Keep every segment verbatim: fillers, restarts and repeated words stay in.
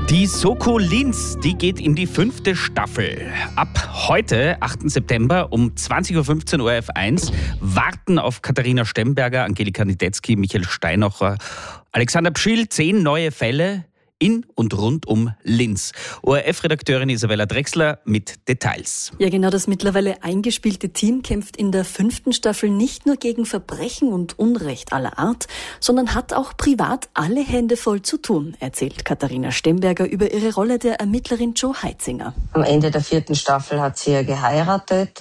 Die Soko Linz, die geht in die fünfte Staffel. Ab heute, achten September um zwanzig Uhr fünfzehn O R F eins, warten auf Katharina Stemberger, Angelika Niedetzky, Michael Steinacher, Alexander Pschill zehn neue Fälle in und rund um Linz. O R F-Redakteurin Isabella Drechsler mit Details. Ja, genau, das mittlerweile eingespielte Team kämpft in der fünften Staffel nicht nur gegen Verbrechen und Unrecht aller Art, sondern hat auch privat alle Hände voll zu tun, erzählt Katharina Stemberger über ihre Rolle der Ermittlerin Jo Heitzinger. Am Ende der vierten Staffel hat sie ja geheiratet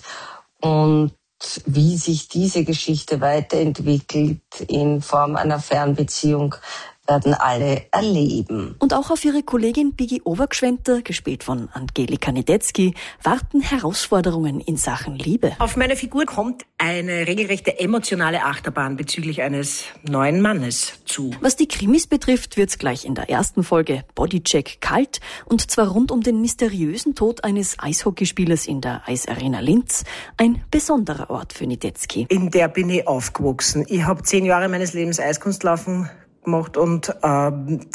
und wie sich diese Geschichte weiterentwickelt in Form einer Fernbeziehung, werden alle erleben. Und auch auf ihre Kollegin Bigi Overgschwenter, gespielt von Angelika Niedetzky, warten Herausforderungen in Sachen Liebe. Auf meine Figur kommt eine regelrechte emotionale Achterbahn bezüglich eines neuen Mannes zu. Was die Krimis betrifft, wird's gleich in der ersten Folge Bodycheck kalt, und zwar rund um den mysteriösen Tod eines Eishockeyspielers in der Eisarena Linz. Ein besonderer Ort für Niedetzky. In der bin ich aufgewachsen. Ich habe zehn Jahre meines Lebens Eiskunstlaufen gemacht und äh,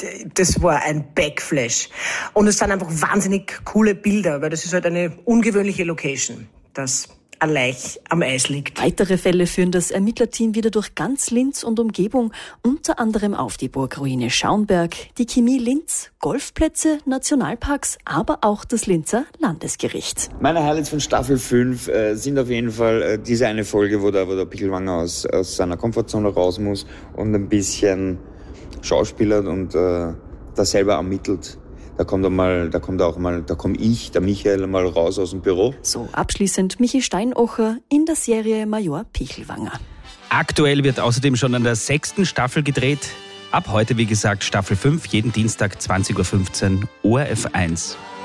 das war ein Backflash. Und es sind einfach wahnsinnig coole Bilder, weil das ist halt eine ungewöhnliche Location, das ein Leich am Eis liegt. Weitere Fälle führen das Ermittlerteam wieder durch ganz Linz und Umgebung, unter anderem auf die Burgruine Schaunberg, die Chemie Linz, Golfplätze, Nationalparks, aber auch das Linzer Landesgericht. Meine Highlights von Staffel fünf äh, sind auf jeden Fall äh, diese eine Folge, wo der, wo der Pichelwanger aus, aus seiner Komfortzone raus muss und ein bisschen schauspielert und äh, da selber ermittelt. Da kommt er mal, da kommt auch mal, da komme ich, der Michael, mal raus aus dem Büro. So abschließend Michi Steinacher in der Serie Major Pichelwanger. Aktuell wird außerdem schon an der sechsten Staffel gedreht. Ab heute, wie gesagt, Staffel fünf, jeden Dienstag zwanzig Uhr fünfzehn, O R F eins.